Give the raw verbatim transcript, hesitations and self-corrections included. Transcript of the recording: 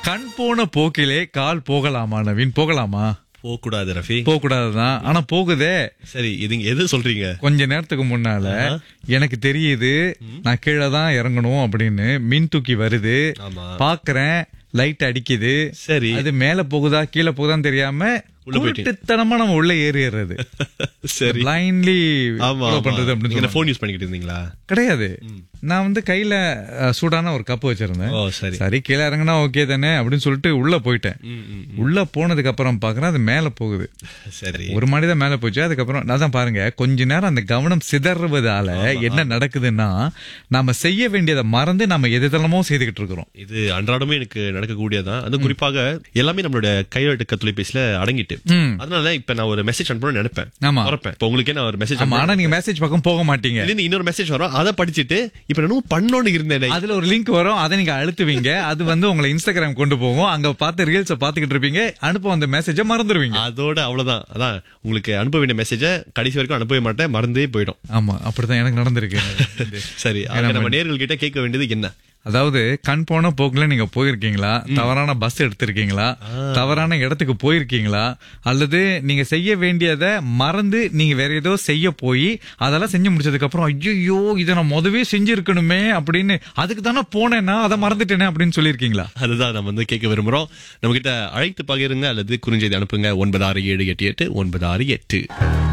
கண் போன போக்கிலே கால் போகலாமா நவீன்? போகலாமா? போக கூடாது ரஃபி. போக கூடாதுதான். ஆனா போகுதே. சரி, இது எது சொல்றீங்க? கொஞ்ச நேரத்துக்கு முன்னால எனக்கு தெரியுது நான் கீழே தான் இறங்கணும் அப்படின்னு. மின் தூக்கி வருது, பாக்குறேன், லைட் அடிக்குது. சரி, அது மேல போகுதா கீழே போகுதான்னு தெரியாம உள்டத்தனமா நம்ம உள்ள ஏறிடுறது. சரி, பிளைண்ட்லி ஃபாலோ பண்றது அப்படின்னு. போன் யூஸ் பண்ணிக்கிட்டு இருந்தீங்களா? கிடையாது, நான் வந்து கையில அஹ், சூடான ஒரு கப் வச்சிருந்தேன். ஓ சரி. சரி கீழே இறங்கினா ஓகே தானே அப்படின்னு சொல்லிட்டு உள்ள போயிட்டேன். உள்ள போனதுக்கு அப்புறம் பாக்குறேன் அது மேல போகுது. சரி, ஒரு மாடி தான் மேல போச்சு. அதுக்கப்புறம் நான் தான் பாருங்க, கொஞ்ச நேரம் அந்த கவனம் சிதறுவதால என்ன நடக்குதுன்னா, நாம செய்ய வேண்டியதை மறந்து நம்ம எதெல்லாமோ செய்துகிட்டு இருக்கிறோம். இது அன்றாடமே எனக்கு நடக்கக்கூடியதான். அது குறிப்பாக எல்லாமே நம்மளோட கையெழுத்து தொலைபேசியில அடங்கிட்டு, ம். அதனால இப்ப நான் ஒரு மெசேஜ் அனுப்பணும்னு நினைப்பேன். ஆமா. வரப்பேன் இப்ப உங்களுக்கே நான் ஒரு மெசேஜ் ஆமா, ஆனா நீங்க மெசேஜ் பக்கம் போக மாட்டீங்க. இல்ல, இன்னொரு மெசேஜ் வரும், அதை படிச்சுட்டு இப்ப நான் பண்ணோன்னு இருந்தேன். அதுல ஒரு லிங்க் வரும், அதை நீங்க அழுத்துவீங்க. அது வந்து உங்களை இன்ஸ்டாகிராம் கொண்டு போகும். அங்க பார்த்து ரீல்ஸ் பாத்துக்கிட்டு இருப்பீங்க. அனுப்ப அந்த மெசேஜ மறந்துடுவீங்க. அதோட அவ்வளவுதான். அதான் உங்களுக்கு அனுப்ப வேண்டிய மெசேஜ கடைசி வரைக்கும் அனுப்பவே மாட்டேன், மறந்தே போயிடும். ஆமா, அப்படிதான் எனக்கு நடந்திருக்கு. சரி, நம்ம நேயர்கள் கிட்ட கேட்க வேண்டியது என்ன? அதாவது கண் போன போக்குல நீங்க போயிருக்கீங்களா? தவறான பஸ் எடுத்திருக்கீங்களா? தவறான இடத்துக்கு போயிருக்கீங்களா? அல்லது நீங்க செய்ய வேண்டியதை மறந்து நீங்க வேற ஏதோ செய்ய போய் அதெல்லாம் செஞ்சு முடிச்சதுக்கு அப்புறம் ஐயோ இதை நான் முதவே செஞ்சிருக்கணுமே அப்படின்னு, அதுக்கு தானே போனேன்னா அதை மறந்துட்டேனே அப்படின்னு சொல்லியிருக்கீங்களா? அதுதான் நம்ம வந்து கேட்க விரும்புறோம். நம்ம கிட்ட அழைத்து பகிருங்க அல்லது குறுஞ்செய்தி அனுப்புங்க. ஒன்பது ஆறு ஏழு எட்டு எட்டு ஒன்பது ஆறு எட்டு.